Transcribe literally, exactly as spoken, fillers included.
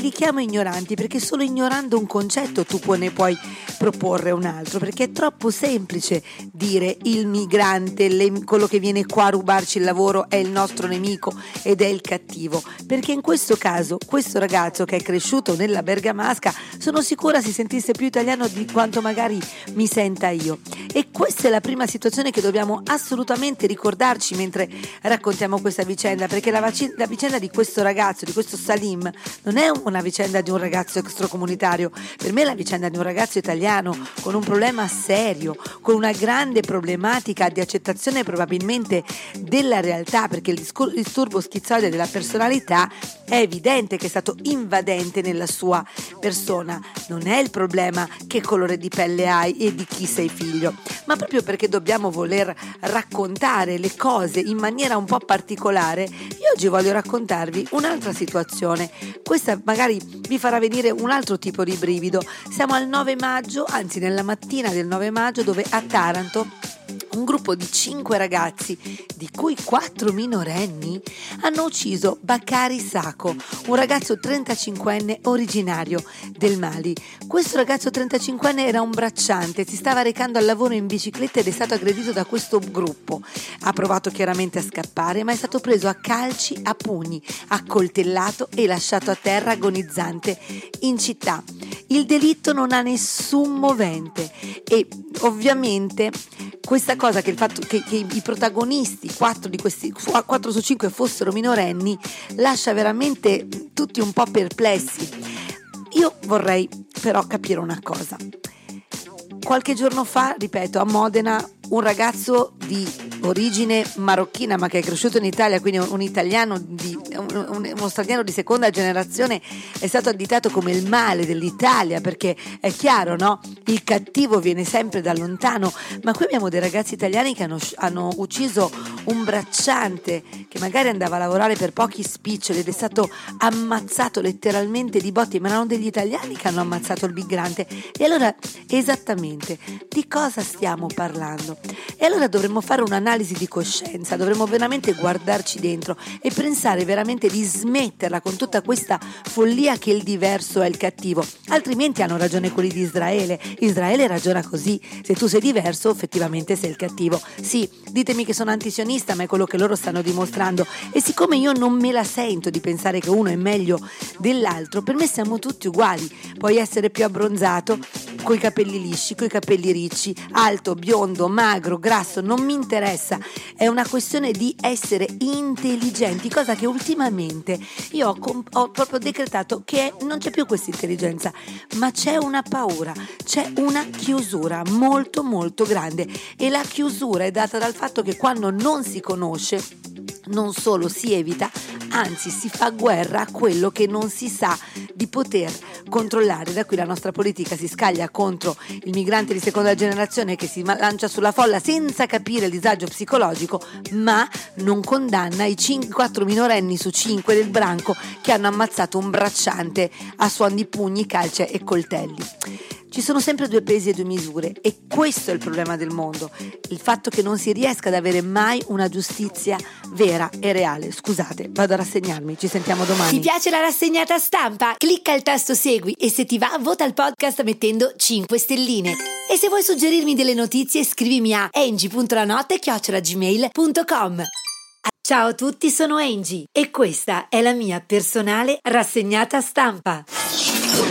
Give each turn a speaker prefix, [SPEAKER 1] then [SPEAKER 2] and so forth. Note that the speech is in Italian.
[SPEAKER 1] li chiamo ignoranti perché solo ignorando un concetto tu ne puoi proporre un altro, perché è troppo semplice dire il migrante, le, quello che viene qua a rubarci il lavoro è il nostro nemico ed è il cattivo, perché in questo caso questo ragazzo che è cresciuto nella bergamasca sono sicura si sentisse più italiano di quanto magari mi senta io, e questa è la prima situazione che dobbiamo assolutamente ricordarci mentre raccontiamo questa vicenda, perché la, vac- la vicenda di questo ragazzo, di questo Salim, non è una vicenda di un ragazzo extracomunitario, per me è la vicenda di un ragazzo italiano con un problema serio, con una grande problematica di accettazione probabilmente della realtà, perché il discor- disturbo schizoide della personalità è evidente che è stato invadente nella sua persona. Non è il problema che colore di pelle hai e di chi sei figlio, ma proprio perché dobbiamo voler raccontare le cose in maniera un po' particolare, io oggi voglio raccontarvi un'altra situazione. Questa magari vi farà venire un altro tipo di brivido. Siamo al nove maggio, anzi nella mattina del nove maggio, dove a Taranto un gruppo di cinque ragazzi, di cui quattro minorenni, hanno ucciso Bakari Sako, un ragazzo trentacinquenne originario del Mali. Questo ragazzo trentacinquenne era un bracciante, si stava recando al lavoro in bicicletta ed è stato aggredito da questo gruppo. Ha provato chiaramente a scappare, ma è stato preso a calci, a pugni, accoltellato e lasciato a terra agonizzante in città. Il delitto non ha nessun movente e ovviamente questa cosa, che il fatto che, che i protagonisti, quattro di questi, quattro su cinque fossero minorenni, lascia veramente tutti un po' perplessi. Io vorrei però capire una cosa. Qualche giorno fa, ripeto, a Modena, un ragazzo di origine marocchina ma che è cresciuto in Italia, quindi un italiano di, un, uno straniero di seconda generazione, è stato additato come il male dell'Italia, perché è chiaro, no? Il cattivo viene sempre da lontano, ma qui abbiamo dei ragazzi italiani che hanno, hanno ucciso un bracciante che magari andava a lavorare per pochi spiccioli ed è stato ammazzato letteralmente di botte, ma erano degli italiani che hanno ammazzato il migrante. E allora esattamente di cosa stiamo parlando? E allora dovremmo fare un'analisi di coscienza, dovremmo veramente guardarci dentro e pensare veramente di smetterla con tutta questa follia che il diverso è il cattivo, altrimenti hanno ragione quelli di Israele. Israele ragiona così: se tu sei diverso effettivamente sei il cattivo. Sì, ditemi che sono antisionista, ma è quello che loro stanno dimostrando, e siccome io non me la sento di pensare che uno è meglio dell'altro, per me siamo tutti uguali. Puoi essere più abbronzato, coi capelli lisci, coi capelli ricci, alto, biondo, magro, grasso, non mi interessa, è una questione di essere intelligenti, cosa che ultimamente io ho, comp- ho proprio decretato che non c'è più questa intelligenza, ma c'è una paura, c'è una chiusura molto molto grande, e la chiusura è data dal fatto che quando non si conosce non solo si evita, anzi si fa guerra a quello che non si sa di poter controllare. Da qui la nostra politica si scaglia contro il migrante di seconda generazione che si lancia sulla folla senza capire il disagio psicologico, ma non condanna i quattro minorenni su cinque del branco che hanno ammazzato un bracciante a suon di pugni, calce e coltelli. Ci sono sempre due pesi e due misure, e questo è il problema del mondo, il fatto che non si riesca ad avere mai una giustizia vera e reale. Scusate, vado a rassegnarmi, ci sentiamo domani.
[SPEAKER 2] Ti piace la rassegnata stampa? Clicca il tasto segui e se ti va vota il podcast mettendo cinque stelline. E se vuoi suggerirmi delle notizie scrivimi a angie punto lanotte chiocciola gmail punto com. Ciao a tutti, sono Angie e questa è la mia personale rassegnata stampa.